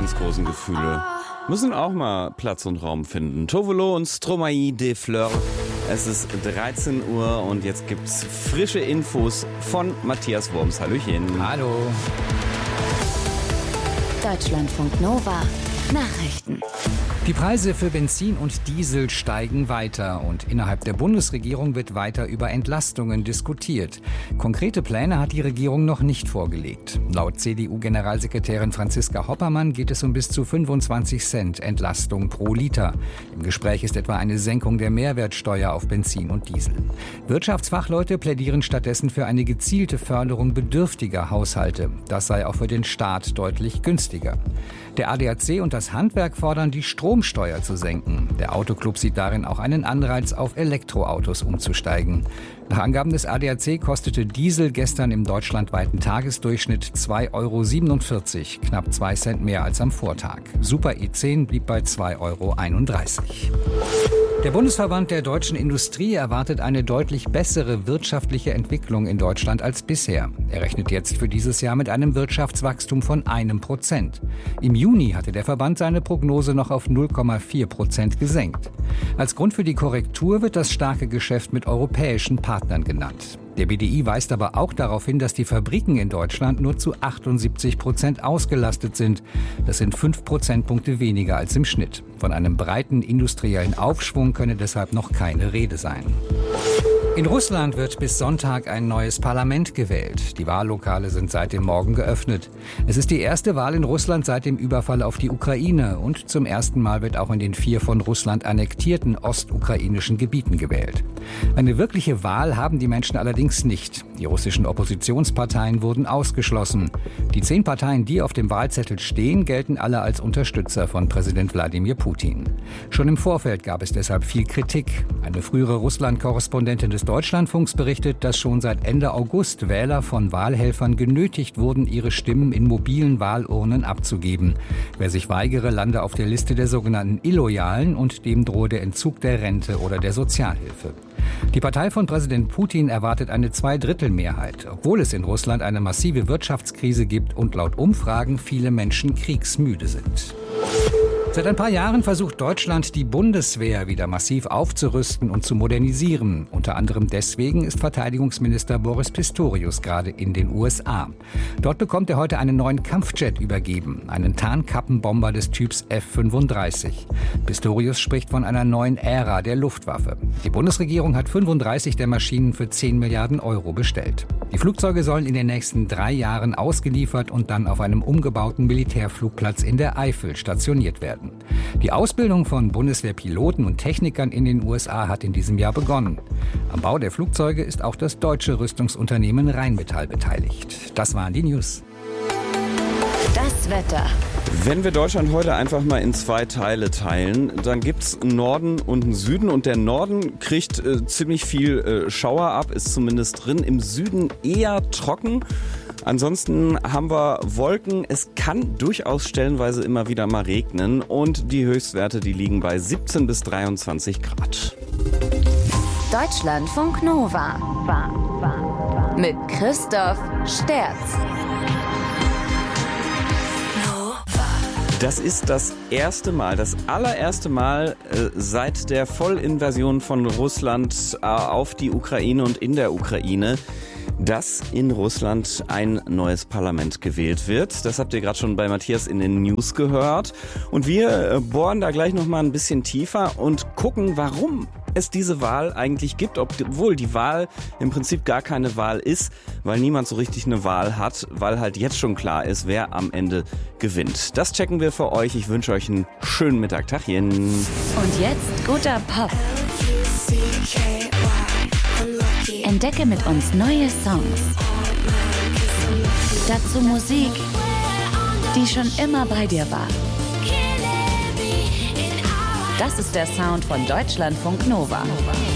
ganz großen Gefühle müssen auch mal Platz und Raum finden. Tovolo und Stromae des Fleurs. Es ist 13 Uhr und jetzt gibt's frische Infos von Matthias Worms. Hallöchen. Hallo. Deutschlandfunk Nova. Nachrichten. Die Preise für Benzin und Diesel steigen weiter und innerhalb der Bundesregierung wird weiter über Entlastungen diskutiert. Konkrete Pläne hat die Regierung noch nicht vorgelegt. Laut CDU-Generalsekretärin Franziska Hoppermann geht es um bis zu 25 Cent Entlastung pro Liter. Im Gespräch ist etwa eine Senkung der Mehrwertsteuer auf Benzin und Diesel. Wirtschaftsfachleute plädieren stattdessen für eine gezielte Förderung bedürftiger Haushalte. Das sei auch für den Staat deutlich günstiger. Der ADAC und das Handwerk fordern, die Stromsteuer zu senken. Der Autoclub sieht darin auch einen Anreiz, auf Elektroautos umzusteigen. Nach Angaben des ADAC kostete Diesel gestern im deutschlandweiten Tagesdurchschnitt 2,47 €, knapp 2 Cent mehr als am Vortag. Super E10 blieb bei 2,31 €. Der Bundesverband der deutschen Industrie erwartet eine deutlich bessere wirtschaftliche Entwicklung in Deutschland als bisher. Er rechnet jetzt für dieses Jahr mit einem Wirtschaftswachstum von 1%. Im Juni hatte der Verband seine Prognose noch auf 0,4% gesenkt. Als Grund für die Korrektur wird das starke Geschäft mit europäischen Partnern genannt. Der BDI weist aber auch darauf hin, dass die Fabriken in Deutschland nur zu 78% ausgelastet sind. Das sind 5 Prozentpunkte weniger als im Schnitt. Von einem breiten industriellen Aufschwung könne deshalb noch keine Rede sein. In Russland wird bis Sonntag ein neues Parlament gewählt. Die Wahllokale sind seit dem Morgen geöffnet. Es ist die erste Wahl in Russland seit dem Überfall auf die Ukraine und zum ersten Mal wird auch in den 4 von Russland annektierten ostukrainischen Gebieten gewählt. Eine wirkliche Wahl haben die Menschen allerdings nicht. Die russischen Oppositionsparteien wurden ausgeschlossen. Die 10 Parteien, die auf dem Wahlzettel stehen, gelten alle als Unterstützer von Präsident Wladimir Putin. Schon im Vorfeld gab es deshalb viel Kritik. Eine frühere Russland-Korrespondentin des Deutschlandfunks berichtet, dass schon seit Ende August Wähler von Wahlhelfern genötigt wurden, ihre Stimmen in mobilen Wahlurnen abzugeben. Wer sich weigere, lande auf der Liste der sogenannten Illoyalen und dem drohe der Entzug der Rente oder der Sozialhilfe. Die Partei von Präsident Putin erwartet eine Zweidrittelmehrheit, obwohl es in Russland eine massive Wirtschaftskrise gibt und laut Umfragen viele Menschen kriegsmüde sind. Seit ein paar Jahren versucht Deutschland, die Bundeswehr wieder massiv aufzurüsten und zu modernisieren. Unter anderem deswegen ist Verteidigungsminister Boris Pistorius gerade in den USA. Dort bekommt er heute einen neuen Kampfjet übergeben, einen Tarnkappenbomber des Typs F-35. Pistorius spricht von einer neuen Ära der Luftwaffe. Die Bundesregierung hat 35 der Maschinen für 10 Milliarden € bestellt. Die Flugzeuge sollen in den nächsten 3 Jahren ausgeliefert und dann auf einem umgebauten Militärflugplatz in der Eifel stationiert werden. Die Ausbildung von Bundeswehrpiloten und Technikern in den USA hat in diesem Jahr begonnen. Am Bau der Flugzeuge ist auch das deutsche Rüstungsunternehmen Rheinmetall beteiligt. Das waren die News. Das Wetter. Wenn wir Deutschland heute einfach mal in 2 Teile teilen, dann gibt's einen Norden und einen Süden und der Norden kriegt ziemlich viel Schauer ab, ist zumindest drin. Im Süden eher trocken. Ansonsten haben wir Wolken. Es kann durchaus stellenweise immer wieder mal regnen und die Höchstwerte, die liegen bei 17 bis 23 Grad. Deutschlandfunk Nova. Mit Christoph Sterz. Das ist das allererste Mal seit der Vollinvasion von Russland auf die Ukraine und in der Ukraine, dass in Russland ein neues Parlament gewählt wird. Das habt ihr gerade schon bei Matthias in den News gehört. Und wir bohren da gleich noch mal ein bisschen tiefer und gucken, warum es diese Wahl eigentlich gibt, obwohl die Wahl im Prinzip gar keine Wahl ist, weil niemand so richtig eine Wahl hat, weil halt jetzt schon klar ist, wer am Ende gewinnt. Das checken wir für euch. Ich wünsche euch einen schönen Mittag. Tachchen. Und jetzt guter Pop. Entdecke mit uns neue Songs. Dazu Musik, die schon immer bei dir war. Das ist der Sound von Deutschlandfunk Nova.